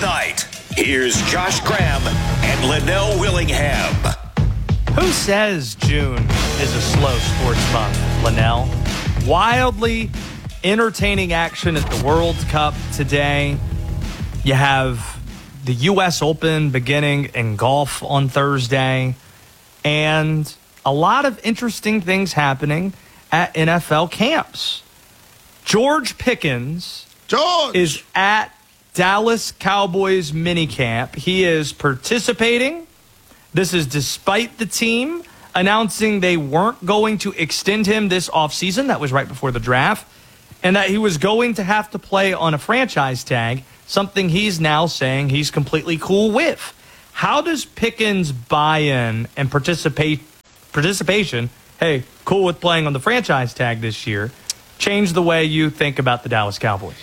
night. Here's Josh Graham and Linnell Willingham. Who says June is a slow sports month, Linnell? Wildly entertaining action at the World Cup today. You have the U.S. Open beginning in golf on Thursday. And a lot of interesting things happening at NFL camps. George Pickens is at Dallas Cowboys minicamp. He is participating. This is despite the team announcing they weren't going to extend him this offseason. That was right before the draft. And that he was going to have to play on a franchise tag, something he's now saying he's completely cool with. How does Pickens' buy-in and participation, hey, cool with playing on the franchise tag this year, change the way you think about the Dallas Cowboys?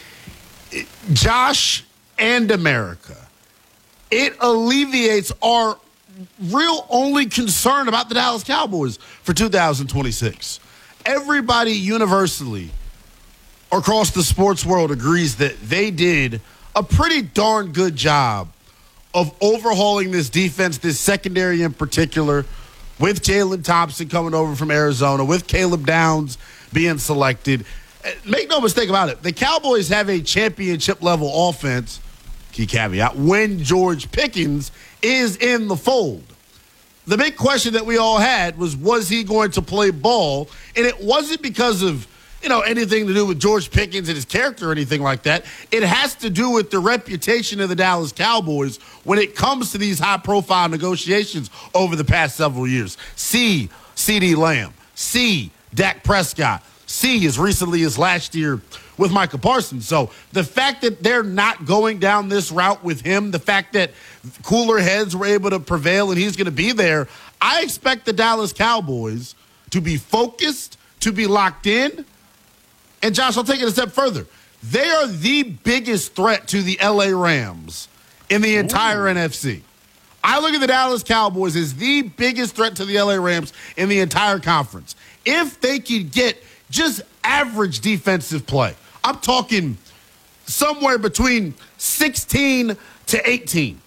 Josh and America, it alleviates our real only concern about the Dallas Cowboys for 2026. Everybody universally across the sports world agrees that they did a pretty darn good job of overhauling this defense, this secondary in particular, with Jalen Thompson coming over from Arizona, with Caleb Downs being selected. Make no mistake about it, the Cowboys have a championship-level offense, key caveat, when George Pickens is in the fold. The big question that we all had was he going to play ball? And it wasn't because of anything to do with George Pickens and his character or anything like that. It has to do with the reputation of the Dallas Cowboys when it comes to these high-profile negotiations over the past several years. See CeeDee Lamb. See Dak Prescott. See as recently as last year with Micah Parsons. So the fact that they're not going down this route with him, the fact that cooler heads were able to prevail and he's going to be there, I expect the Dallas Cowboys to be focused, to be locked in. And, Josh, I'll take it a step further. They are the biggest threat to the L.A. Rams in the entire NFC. I look at the Dallas Cowboys as the biggest threat to the L.A. Rams in the entire conference. If they could get just average defensive play, I'm talking somewhere between 16 to 18.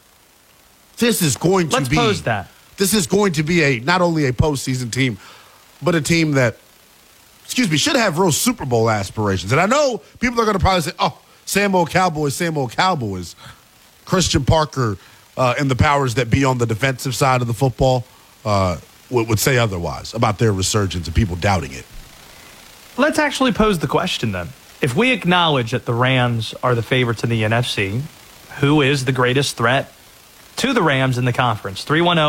This is going to be. Let's pose that. This is going to be not only a postseason team, but a team that, should have real Super Bowl aspirations. And I know people are going to probably say, same old Cowboys. Christian Parker and the powers that be on the defensive side of the football would say otherwise about their resurgence and people doubting it. Let's actually pose the question then. If we acknowledge that the Rams are the favorites in the NFC, who is the greatest threat to the Rams in the conference?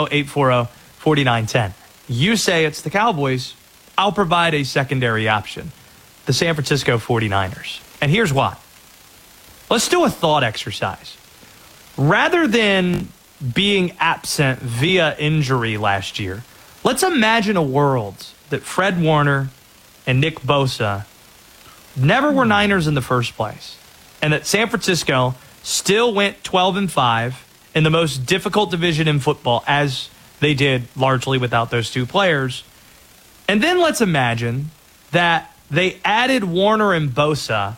310-840-4910. You say it's the Cowboys. I'll provide a secondary option, the San Francisco 49ers. And here's why. Let's do a thought exercise. Rather than being absent via injury last year, let's imagine a world that Fred Warner and Nick Bosa never were Niners in the first place, and that San Francisco still went 12-5 in the most difficult division in football, as they did largely without those two players. And then let's imagine that they added Warner and Bosa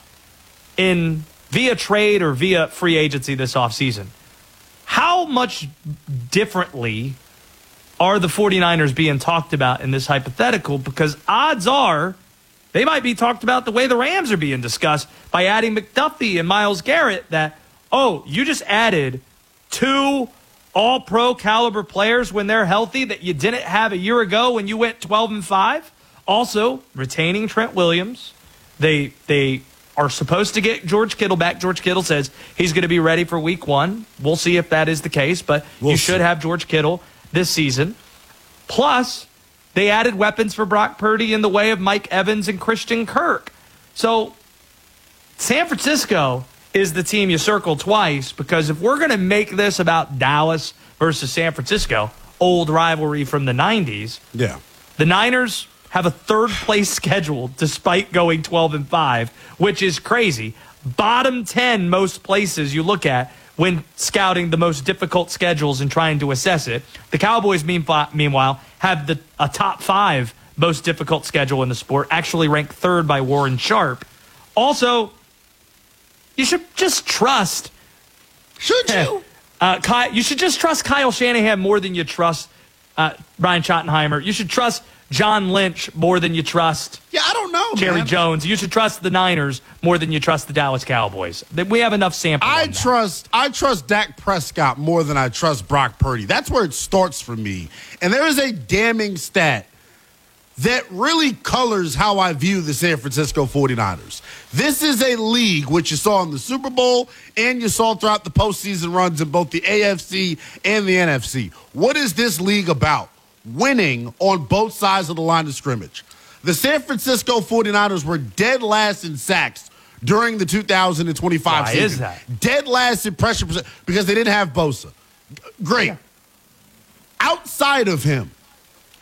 in via trade or via free agency this offseason. How much differently are the 49ers being talked about in this hypothetical? Because odds are they might be talked about the way the Rams are being discussed by adding McDuffie and Myles Garrett, that, you just added two all-pro caliber players when they're healthy that you didn't have a year ago when you went 12-5. Also, retaining Trent Williams. They are supposed to get George Kittle back. George Kittle says he's going to be ready for week 1. We'll see if that is the case, but you should have George Kittle this season. Plus, they added weapons for Brock Purdy in the way of Mike Evans and Christian Kirk. So, San Francisco is the team you circle twice, because if we're going to make this about Dallas versus San Francisco, old rivalry from the 90s, the Niners have a third-place schedule despite going 12-5, which is crazy. Bottom 10 most places you look at when scouting the most difficult schedules and trying to assess it. The Cowboys, meanwhile, have a top 5 most difficult schedule in the sport, actually ranked third by Warren Sharp. Also, you should just trust Should you? You should just trust Kyle Shanahan more than you trust Ryan Schottenheimer. You should trust John Lynch more than you trust I don't know, Jerry man. Jones. You should trust the Niners more than you trust the Dallas Cowboys. We have enough sample. I trust Dak Prescott more than I trust Brock Purdy. That's where it starts for me. And there is a damning stat that really colors how I view the San Francisco 49ers. This is a league which you saw in the Super Bowl and you saw throughout the postseason runs in both the AFC and the NFC. What is this league about? Winning on both sides of the line of scrimmage. The San Francisco 49ers were dead last in sacks during the 2025 season. Why is that? Dead last in pressure because they didn't have Bosa. Great. Yeah. Outside of him,